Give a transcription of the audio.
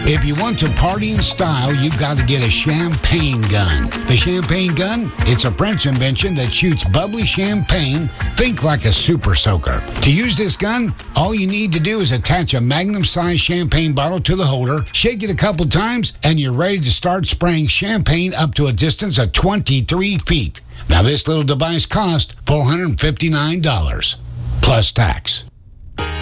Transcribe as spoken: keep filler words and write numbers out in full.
If you want to party in style, you've got to get a champagne gun. The champagne gun, it's a French invention that shoots bubbly champagne. Think like a super soaker. To use this gun, all you need to do is attach a Magnum-sized champagne bottle to the holder, shake it a couple times, and you're ready to start spraying champagne up to a distance of twenty-three feet. Now, this little device costs four hundred fifty-nine dollars, plus tax.